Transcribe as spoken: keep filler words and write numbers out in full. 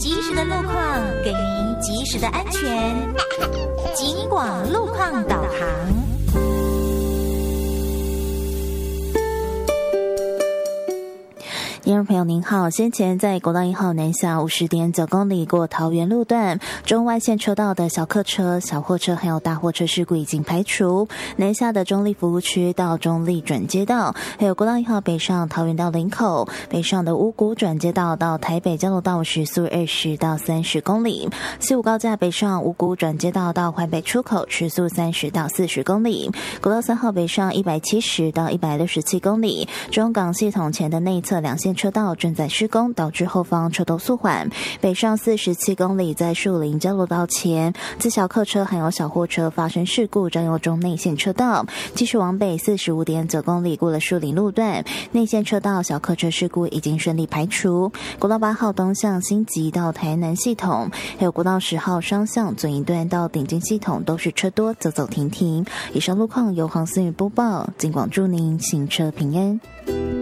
及时的路况给您及时的安全。警广路况导航。 听众朋友您好，先前在国道一号南下五十点九公里过桃园路段中外线车道的小客车、小货车还有大货车事故已经排除，南下的中立服务区到中立转接道，还有国道一号北上桃园到林口，北上的五股转接道到台北交流道时速二十到三十公里，西武高架北上五股转接道到环北出口时速三十到四十公里，国道三号北上一百七十到一百六十七公里，中港系统前的内侧两线车道正在施工，导致后方车头速缓。北上四十七公里，在树林交流道前，自小客车还有小货车发生事故，占用中内线车道。继续往北四十五点九公里，过了树林路段，内线车道小客车事故已经顺利排除。国道八号东向新集到台南系统，还有国道十号双向左一段到顶金系统都是车多，走走停停。以上路况由黄思雨播报，尽管祝您行车平安。